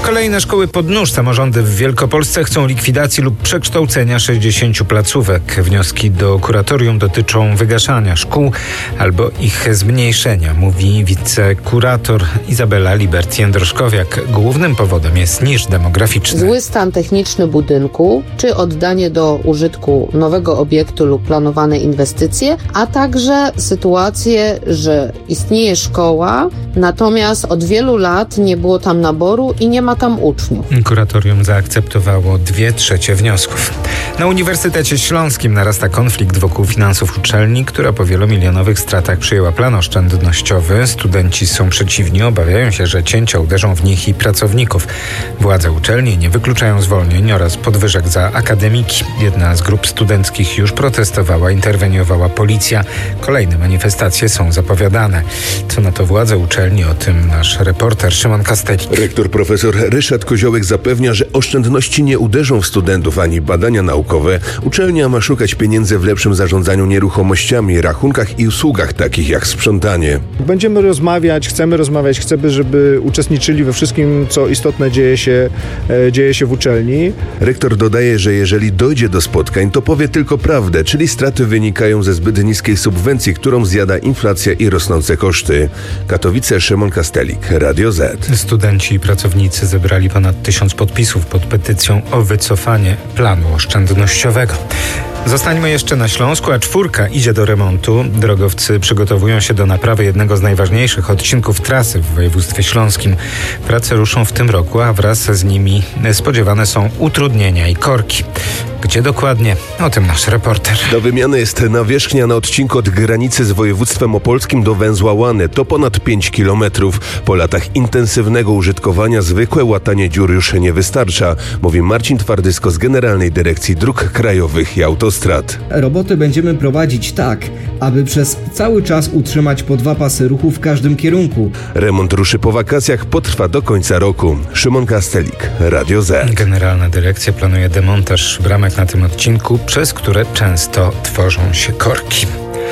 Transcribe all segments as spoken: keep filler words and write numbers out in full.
Kolejne szkoły pod nóż. Samorządy w Wielkopolsce chcą likwidacji lub przekształcenia sześćdziesięciu placówek. Wnioski do kuratorium dotyczą wygaszania szkół albo ich zmniejszenia, mówi wicekurator Izabela Libert-Jędroszkowiak. Głównym powodem jest niż demograficzny. Zły stan techniczny budynku, czy oddanie do użytku nowego obiektu lub planowane inwestycje, a także sytuacje, że istnieje szkoła, natomiast od wielu lat nie było tam naboru i nie ma tam uczniów. Kuratorium zaakceptowało dwie trzecie wniosków. Na Uniwersytecie Śląskim narasta konflikt wokół finansów uczelni, która po wielomilionowych stratach przyjęła plan oszczędnościowy. Studenci są przeciwni, obawiają się, że cięcia uderzą w nich i pracowników. Władze uczelni nie wykluczają zwolnień oraz podwyżek za akademiki. Jedna z grup studenckich już protestowała, interweniowała policja. Kolejne manifestacje są zapowiadane. Co na to władze uczelni? O tym nasz reporter Szymon Kastelik. Rektor profesor Ryszard Koziołek zapewnia, że oszczędności nie uderzą w studentów ani badania naukowe. Uczelnia ma szukać pieniędzy w lepszym zarządzaniu nieruchomościami, rachunkach i usługach takich jak sprzątanie. Będziemy rozmawiać, chcemy rozmawiać, chcemy, żeby uczestniczyli we wszystkim, co istotne dzieje się, e, dzieje się w uczelni. Rektor dodaje, że jeżeli dojdzie do spotkań, to powie tylko prawdę, czyli straty wynikają ze zbyt niskiej subwencji, którą zjada inflacja i rosnące koszty. Katowice, Szymon Kastelik, Radio Z. Studenci i pracownicy zebrali ponad tysiąc podpisów pod petycją o wycofanie planu oszczędnościowego. Zostańmy jeszcze na Śląsku, a czwórka idzie do remontu. Drogowcy przygotowują się do naprawy jednego z najważniejszych odcinków trasy w województwie śląskim. Prace ruszą w tym roku, a wraz z nimi spodziewane są utrudnienia i korki. Gdzie dokładnie? O tym nasz reporter. Do wymiany jest nawierzchnia na odcinku od granicy z województwem opolskim do węzła Łany. To ponad pięć kilometrów. Po latach intensywnego użytkowania zwykłe łatanie dziur już nie wystarcza, mówi Marcin Twardysko z Generalnej Dyrekcji Dróg Krajowych i Autostrad. Roboty będziemy prowadzić tak, aby przez cały czas utrzymać po dwa pasy ruchu w każdym kierunku. Remont ruszy po wakacjach, potrwa do końca roku. Szymon Kastelik, Radio Z. Generalna Dyrekcja planuje demontaż bramek na tym odcinku, przez które często tworzą się korki.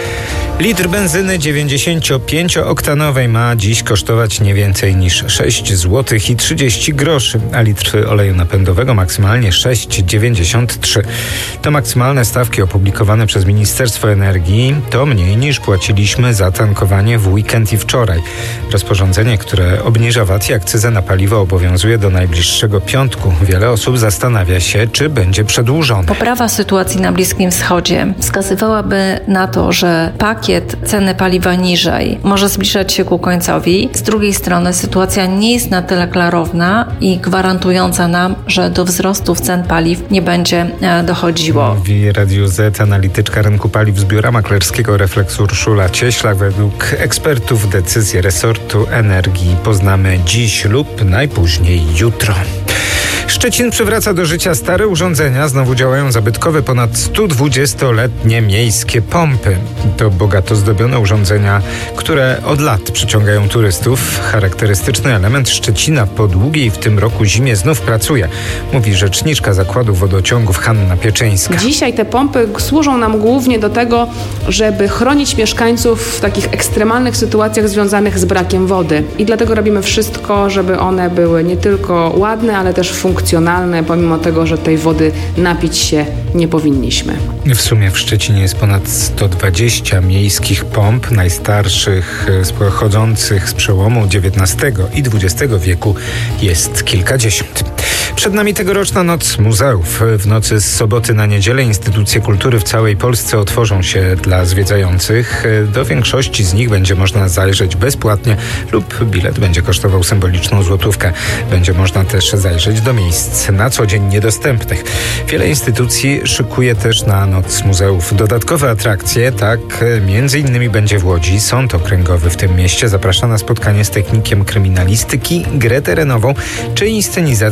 Litr benzyny dziewięćdziesięciopięciooktanowej ma dziś kosztować nie więcej niż sześć złotych i trzydzieści groszy, a litr oleju napędowego maksymalnie sześć złotych dziewięćdziesiąt trzy groszy. To maksymalne stawki opublikowane przez Ministerstwo Energii. To mniej niż płaciliśmy za tankowanie w weekend i wczoraj. Rozporządzenie, które obniża V A T i akcyzę na paliwo, obowiązuje do najbliższego piątku. Wiele osób zastanawia się, czy będzie przedłużone. Poprawa sytuacji na Bliskim Wschodzie wskazywałaby na to, że pakiet ceny paliwa niżej może zbliżać się ku końcowi. Z drugiej strony sytuacja nie jest na tyle klarowna i gwarantująca nam, że do wzrostów cen paliw nie będzie dochodziło. Mówi Radiu Z analityczka rynku paliw z Biura Maklerskiego Refleksu Urszula Cieślak. Według ekspertów decyzję resortu energii poznamy dziś lub najpóźniej jutro. Szczecin przywraca do życia stare urządzenia. Znowu działają zabytkowe, ponad sto dwudziestoletnie miejskie pompy. To bogato zdobione urządzenia, które od lat przyciągają turystów. Charakterystyczny element Szczecina po długiej w tym roku zimie znów pracuje, mówi rzeczniczka Zakładu Wodociągów Hanna Pieczyńska. Dzisiaj te pompy służą nam głównie do tego, żeby chronić mieszkańców w takich ekstremalnych sytuacjach związanych z brakiem wody. I dlatego robimy wszystko, żeby one były nie tylko ładne, ale też funkcjonalne, pomimo tego, że tej wody napić się nie powinniśmy. W sumie w Szczecinie jest ponad sto dwadzieścia miejskich pomp, najstarszych pochodzących z przełomu dziewiętnastego i dwudziestego wieku jest kilkadziesiąt. Przed nami tegoroczna Noc Muzeów. W nocy z soboty na niedzielę instytucje kultury w całej Polsce otworzą się dla zwiedzających. Do większości z nich będzie można zajrzeć bezpłatnie lub bilet będzie kosztował symboliczną złotówkę. Będzie można też zajrzeć do miejsc na co dzień niedostępnych. Wiele instytucji szykuje też na Noc Muzeów dodatkowe atrakcje. Tak, między innymi będzie w Łodzi Sąd Okręgowy w tym mieście zaprasza na spotkanie z technikiem kryminalistyki, grę terenową czy inscenizację procesu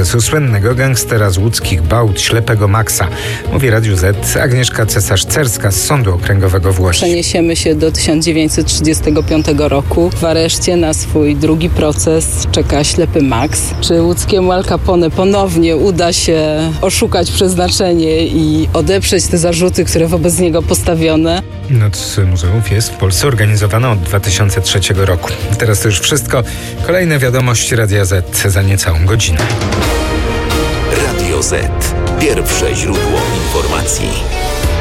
losu słynnego gangstera z łódzkich Bałt, ślepego Maxa. Mówi Radiu Z Agnieszka Cesarz-Cerska z Sądu Okręgowego w Łodzi. Przeniesiemy się do tysiąc dziewięćset trzydziestego piątego roku. W areszcie na swój drugi proces czeka ślepy Max. Czy łódzkiemu Al Capone ponownie uda się oszukać przeznaczenie i odeprzeć te zarzuty, które wobec niego postawione? Noc Muzeów jest w Polsce organizowana od dwa tysiące trzeciego roku. Teraz to już wszystko. Kolejne wiadomości Radia Z za niecałą godzinę. Radio Z. Pierwsze źródło informacji.